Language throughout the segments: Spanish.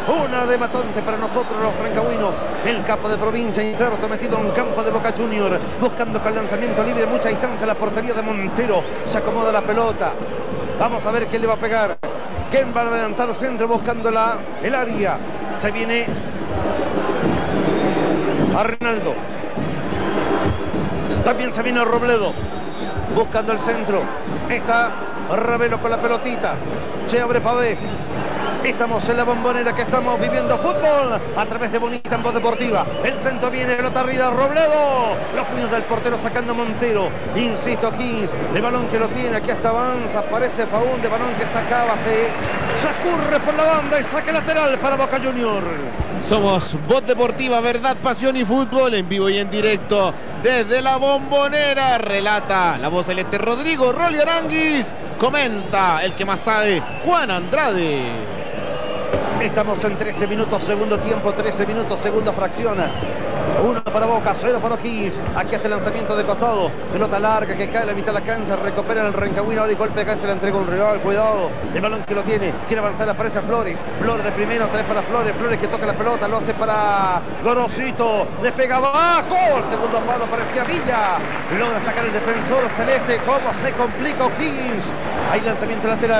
Una de matante para nosotros los rancagüinos. El capo de provincia, inserto metido en campo de Boca Junior. Buscando con lanzamiento libre, mucha distancia, la portería de Montero. Se acomoda la pelota. Vamos a ver quién le va a pegar. ¿Quién va a levantar centro buscando el área? Se viene Arnaldo. También se viene Robledo. Buscando el centro. Está Ravelo con la pelotita. Se abre Pavés. Estamos en la Bombonera, que estamos viviendo fútbol a través de Bonita en Voz Deportiva. El centro viene, pelota arriba, Robledo. Los puños del portero sacando Montero. Insisto, Kings, el balón que lo tiene, aquí hasta avanza, aparece Faúndez, balón que sacaba, se escurre por la banda y saque lateral para Boca Junior. Somos Voz Deportiva, verdad, pasión y fútbol, en vivo y en directo desde la Bombonera. Relata la voz celeste Rodrigo Rolly Aranguis. Comenta el que más sabe, Juan Andrade. Estamos en 13 minutos, segundo tiempo, 13 minutos, segunda fracción. 1 para Boca, 0 para O'Higgins. Aquí está el lanzamiento de costado. Pelota larga que cae a la mitad de la cancha. Recupera el rancagüino. Ahora y golpe acá, se la entrega un rival. Cuidado. El balón que lo tiene. Quiere avanzar, aparece a Flores. Flores de primero, 3 para Flores. Flores que toca la pelota. Lo hace para Gorosito. Le pega abajo. El segundo palo parecía Villa. Logra sacar el defensor celeste. ¿Cómo se complica O'Higgins? Hay lanzamiento lateral.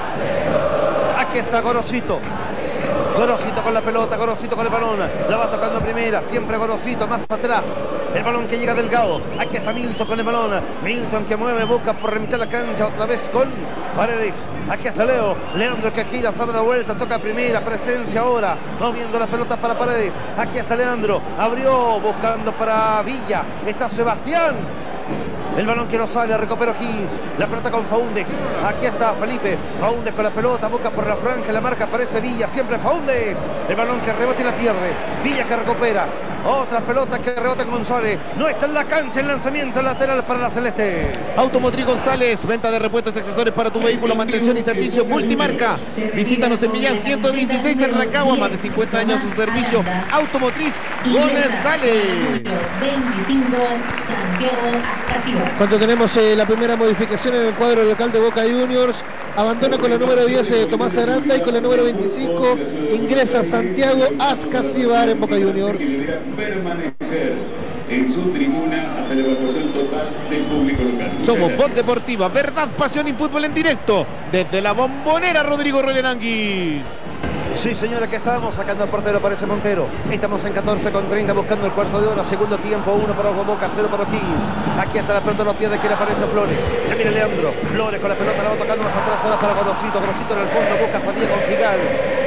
Aquí está Gorosito. Gorosito con la pelota, Gorosito con el balón. La va tocando primera, siempre Gorosito, más atrás. El balón que llega Delgado. Aquí está Milton con el balón. Milton que mueve, busca por remitir la cancha. Otra vez con Paredes. Aquí está Leo. Leandro que gira, sabe de vuelta, toca primera. Presencia ahora. Moviendo las pelotas para Paredes. Aquí está Leandro. Abrió, buscando para Villa. Está Sebastián. El balón que no sale, recupera O'Higgins. La pelota con Faúndez. Aquí está Felipe. Faúndez con la pelota, busca por la franja. La marca aparece Villa, siempre Faúndez. El balón que rebota y la pierde. Villa que recupera. Otra pelota que rebota González. No está en la cancha, el lanzamiento lateral para la celeste. Automotriz González, venta de repuestos y accesorios para tu vehículo, mantención y servicio multimarca. Visítanos en Millán 116 en Rancagua. Más de 50 años su servicio. Automotriz González. 25 Santiago Casiva. Cuando tenemos la primera modificación en el cuadro local de Boca Juniors, abandona con la número 10 Tomás Aranda y con la número 25 ingresa Santiago Ascasibar en Boca Juniors. Permanecer en su tribuna hasta la evacuación total del público local. Somos Voz Deportiva, verdad, pasión y fútbol en directo desde la Bombonera, Rodrigo Rolenangui. Sí, señora, que estábamos sacando al portero, aparece Montero. Estamos en 14:30 buscando el cuarto de hora. Segundo tiempo, 1 para Boca, 0 para O'Higgins. Aquí está la pelota en los pies de quien aparece Flores. Se viene Leandro. Flores con la pelota, la va tocando más atrás ahora para Gorosito. Gorosito en el fondo, busca salida con Figal.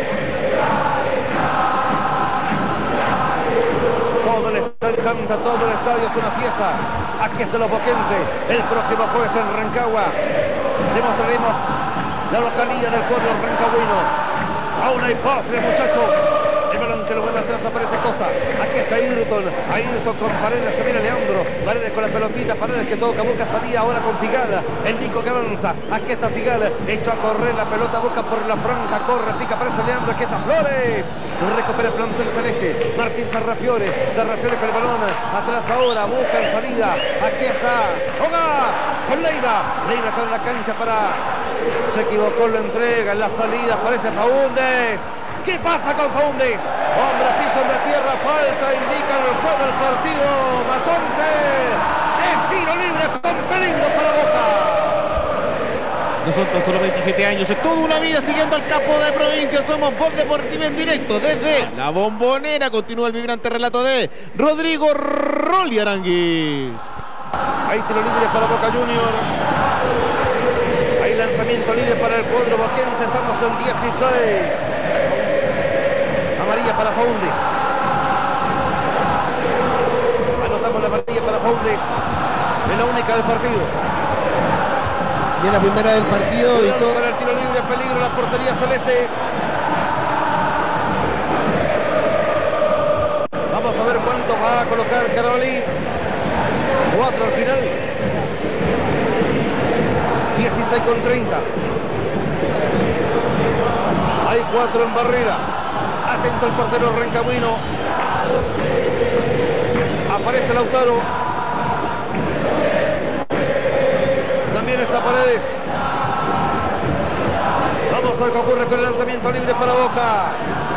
Todo el estadio canta, todo el estadio es una fiesta. Aquí están los boquenses. El próximo jueves en Rancagua demostraremos la localía del pueblo rancagüino. Aún hay patria, muchachos. El balón que lo mueve atrás, aparece Costa. Aquí está Ayrton. Ayrton con Paredes, se viene Leandro. Paredes con la pelotita. Paredes que toca, busca salida ahora con Figal. El Nico que avanza. Aquí está Figal. Hecho a correr la pelota, busca por la franja. Corre, pica, aparece Leandro. Aquí está Flores. Recupera el plantel celeste. Martín Sarrafiore. Sarrafiore con el balón. Atrás ahora, busca en salida. Aquí está Ogas con Leiva. Leiva con la cancha para... Se equivocó, lo entrega en la salida. Aparece Faúndez. ¿Qué pasa con Faúndez? Hombre, piso de tierra, falta, indica el juego del partido. Matonte. Es tiro libre con peligro para Boca. No son tan solo 27 años, es toda una vida siguiendo al capo de provincia. Somos Voz Deportiva en directo desde la Bombonera. Continúa el vibrante relato de Rodrigo Rolly Aranguis. Hay tiro libre para Boca Junior. Hay lanzamiento libre para el cuadro boquense. Estamos en 16. Amarilla para Faúndez. Anotamos la amarilla para Faúndez. Es la única del partido. Y en la primera del partido. Y todo. Para el tiro libre, peligro la portería celeste. Vamos a ver cuánto va a colocar Carabalí. 4 al final. 16:30. Hay 4 en barrera. Atento el portero rancagüino. Aparece Lautaro. También está Paredes. Vamos a ver qué ocurre con el lanzamiento libre para Boca.